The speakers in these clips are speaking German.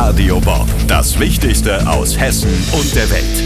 Radio Bob, das Wichtigste aus Hessen und der Welt.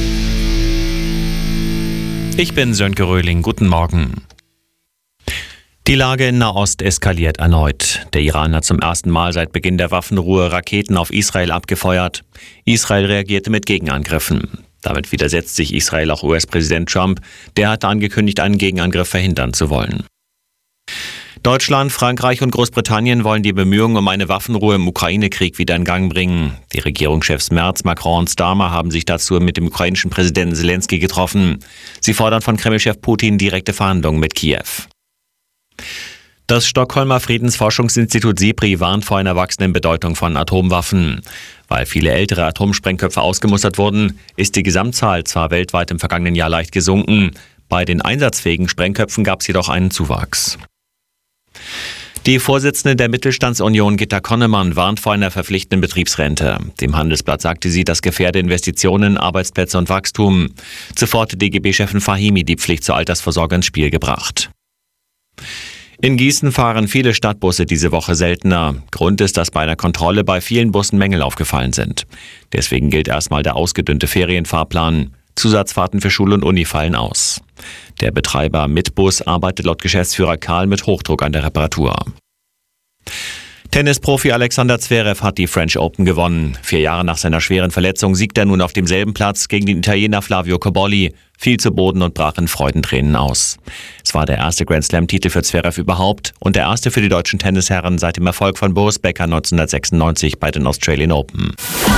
Ich bin Sönke Röhling, guten Morgen. Die Lage in Nahost eskaliert erneut. Der Iran hat zum ersten Mal seit Beginn der Waffenruhe Raketen auf Israel abgefeuert. Israel reagierte mit Gegenangriffen. Damit widersetzt sich Israel auch US-Präsident Trump. Der hatte angekündigt, einen Gegenangriff verhindern zu wollen. Deutschland, Frankreich und Großbritannien wollen die Bemühungen um eine Waffenruhe im Ukraine-Krieg wieder in Gang bringen. Die Regierungschefs Merz, Macron und Starmer haben sich dazu mit dem ukrainischen Präsidenten Zelensky getroffen. Sie fordern von Kreml-Chef Putin direkte Verhandlungen mit Kiew. Das Stockholmer Friedensforschungsinstitut SIPRI warnt vor einer wachsenden Bedeutung von Atomwaffen. Weil viele ältere Atomsprengköpfe ausgemustert wurden, ist die Gesamtzahl zwar weltweit im vergangenen Jahr leicht gesunken. Bei den einsatzfähigen Sprengköpfen gab es jedoch einen Zuwachs. Die Vorsitzende der Mittelstandsunion Gitta Connemann warnt vor einer verpflichtenden Betriebsrente. Dem Handelsblatt sagte sie, das gefährde Investitionen, Arbeitsplätze und Wachstum. Zuvor hatte DGB-Chefin Fahimi die Pflicht zur Altersvorsorge ins Spiel gebracht. In Gießen fahren viele Stadtbusse diese Woche seltener. Grund ist, dass bei einer Kontrolle bei vielen Bussen Mängel aufgefallen sind. Deswegen gilt erstmal der ausgedünnte Ferienfahrplan. Zusatzfahrten für Schule und Uni fallen aus. Der Betreiber Mitbus arbeitet laut Geschäftsführer Karl mit Hochdruck an der Reparatur. Tennisprofi Alexander Zverev hat die French Open gewonnen. 4 Jahre nach seiner schweren Verletzung siegt er nun auf demselben Platz gegen den Italiener Flavio Cobolli, fiel zu Boden und brach in Freudentränen aus. Es war der erste Grand-Slam-Titel für Zverev überhaupt und der erste für die deutschen Tennisherren seit dem Erfolg von Boris Becker 1996 bei den Australian Open.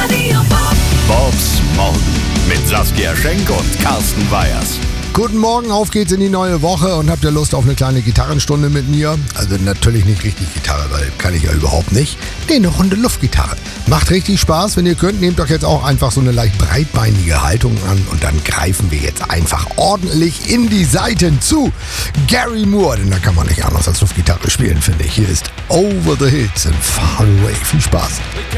Bobs Morgen mit Saskia Schenk und Carsten Weyers. Guten Morgen, auf geht's in die neue Woche und habt ihr Lust auf eine kleine Gitarrenstunde mit mir? Also natürlich nicht richtig Gitarre, weil kann ich ja überhaupt nicht. Nee, eine Runde Luftgitarre. Macht richtig Spaß, wenn ihr könnt, nehmt doch jetzt auch einfach so eine leicht breitbeinige Haltung an und dann greifen wir jetzt einfach ordentlich in die Saiten zu. Gary Moore, denn da kann man nicht anders als Luftgitarre spielen, finde ich. Hier ist Over the Hills and Far Away. Viel Spaß.